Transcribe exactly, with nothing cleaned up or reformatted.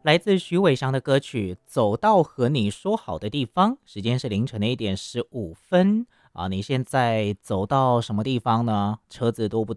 来自徐伟翔的歌曲《走到和你说好的地方》，时间是凌晨的一点十五分啊。你现在走到什么地方呢？车子多不多？